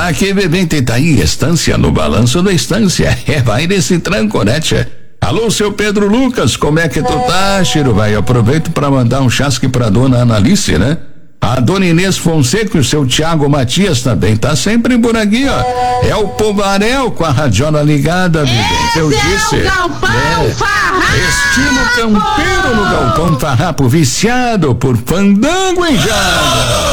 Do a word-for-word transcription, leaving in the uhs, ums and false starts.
Aqui, bebê, tá aí, estância, no balanço da estância. É, vai nesse tranco, né, tia? Alô, seu Pedro Lucas, como é que tu tá, Chiro? Vai, aproveito pra mandar um chasque pra dona Analice, né? A dona Inês Fonseca e o seu Tiago Matias também tá sempre por aqui, ó. É o Povarel com a radiola ligada, bebê. Eu disse. É o Galpão é, Farrapo. Estilo campeiro no Galpão Farrapo, viciado por fandango em Jada.